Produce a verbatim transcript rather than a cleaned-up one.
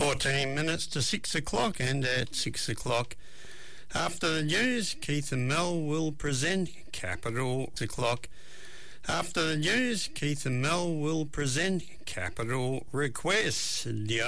fourteen minutes to six o'clock, and at six o'clock after the news, Keith and Mel will present Capital o'clock. After the news, Keith and Mel will present Capital Requests.